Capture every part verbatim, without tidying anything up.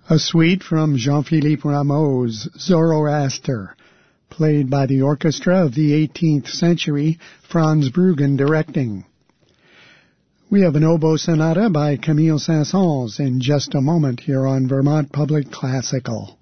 A suite from Jean-Philippe Rameau's Zoroaster, played by the orchestra of the eighteenth century, Franz Bruggen directing. We have an oboe sonata by Camille Saint-Saëns in just a moment here on Vermont Public Classical.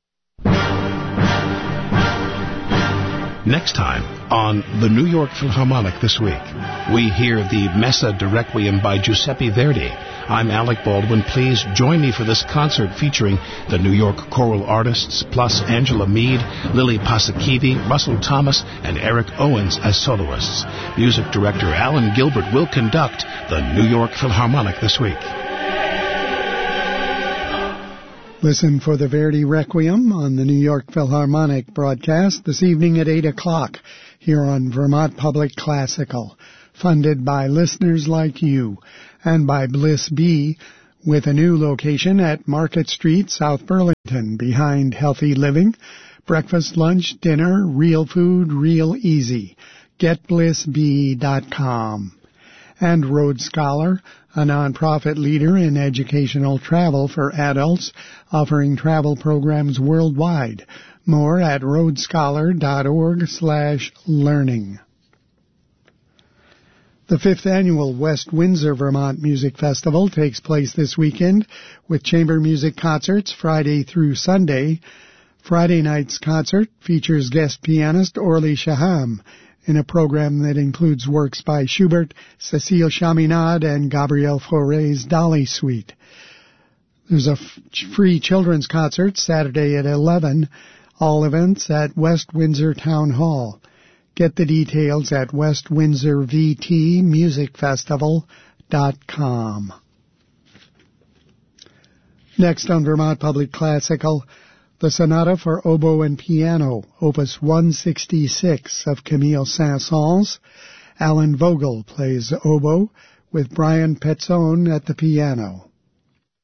Next time on the New York Philharmonic This Week, we hear the Messa de Requiem by Giuseppe Verdi. I'm Alec Baldwin. Please join me for this concert featuring the New York choral artists, plus Angela Mead, Lily Paasikivi, Russell Thomas, and Eric Owens as soloists. Music director Alan Gilbert will conduct the New York Philharmonic This Week. Listen for the Verdi Requiem on the New York Philharmonic broadcast this evening at eight o'clock here on Vermont Public Classical, funded by listeners like you and by Bliss B, with a new location at Market Street, South Burlington, behind Healthy Living. Breakfast, lunch, dinner, real food, real easy. get bliss b dot com. And Road Scholar, a nonprofit leader in educational travel for adults, offering travel programs worldwide. More at roadscholar.org slash learning. The fifth annual West Windsor Vermont Music Festival takes place this weekend with chamber music concerts Friday through Sunday. Friday night's concert features guest pianist Orly Shaham in a program that includes works by Schubert, Cécile Chaminade, and Gabriel Fauré's Dolly Suite. There's a f- free children's concert Saturday at eleven, all events at West Windsor Town Hall. Get the details at west windsor v t music festival dot com. Next on Vermont Public Classical, the Sonata for Oboe and Piano, Opus one sixty-six of Camille Saint-Saëns. Alan Vogel plays oboe with Brian Petzone at the piano.